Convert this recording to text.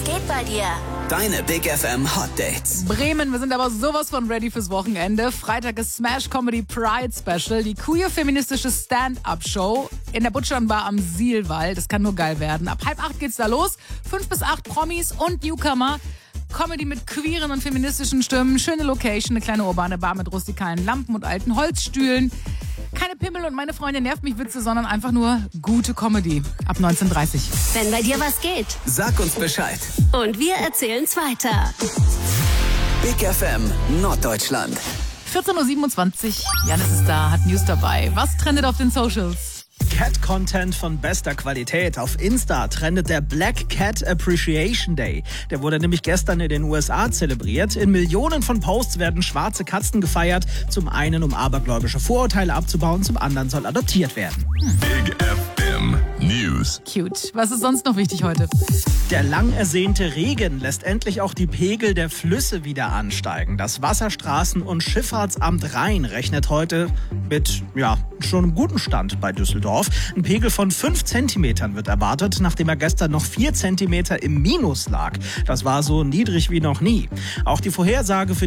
geht bei dir? Deine Big FM Hot Dates. Bremen, wir sind aber sowas von ready fürs Wochenende. Freitag ist Smash Comedy Pride Special, die queer-feministische Stand-Up-Show in der Butchernbar am Sielwall. Das kann nur geil werden. Ab 7:30 geht's da los. 5 bis 8 Promis und Newcomer. Comedy mit queeren und feministischen Stimmen. Schöne Location, eine kleine urbane Bar mit rustikalen Lampen und alten Holzstühlen. Keine Pimmel und meine Freundin nervt mich Witze, sondern einfach nur gute Comedy. Ab 19:30. Wenn bei dir was geht. Sag uns Bescheid. Und wir erzählen's weiter. Big FM Norddeutschland. 14.27 Uhr. Janis ist da, hat News dabei. Was trendet auf den Socials? Cat-Content von bester Qualität. Auf Insta trendet der Black Cat Appreciation Day. Der wurde nämlich gestern in den USA zelebriert. In Millionen von Posts werden schwarze Katzen gefeiert. Zum einen, um abergläubische Vorurteile abzubauen, zum anderen soll adoptiert werden. Big FM News. Cute. Was ist sonst noch wichtig heute? Der lang ersehnte Regen lässt endlich auch die Pegel der Flüsse wieder ansteigen. Das Wasserstraßen- und Schifffahrtsamt Rhein rechnet heute mit, schon einem guten Stand bei Düsseldorf. Ein Pegel von 5 Zentimetern wird erwartet, nachdem er gestern noch 4 Zentimeter im Minus lag. Das war so niedrig wie noch nie. Auch die Vorhersage für